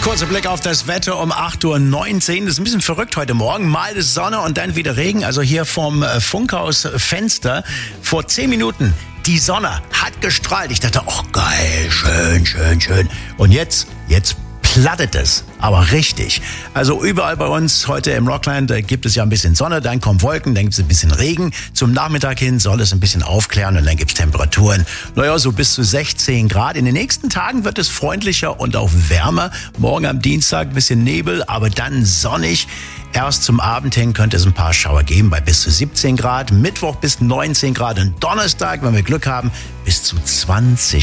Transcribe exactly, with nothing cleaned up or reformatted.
Kurzer Blick auf das Wetter um acht Uhr neunzehn. Das ist ein bisschen verrückt heute Morgen. Mal ist Sonne und dann wieder Regen. Also hier vom Funkhausfenster vor zehn Minuten. Die Sonne hat gestrahlt. Ich dachte, oh geil, schön, schön, schön. Und jetzt, jetzt plattet es. Aber richtig. Also überall bei uns heute im Rockland äh, gibt es ja ein bisschen Sonne, dann kommen Wolken, dann gibt es ein bisschen Regen. Zum Nachmittag hin soll es ein bisschen aufklären und dann gibt es Temperaturen. Naja, so bis zu sechzehn Grad. In den nächsten Tagen wird es freundlicher und auch wärmer. Morgen am Dienstag ein bisschen Nebel, aber dann sonnig. Erst zum Abend hin könnte es ein paar Schauer geben bei bis zu siebzehn Grad. Mittwoch bis neunzehn Grad und Donnerstag, wenn wir Glück haben, bis zu zwanzig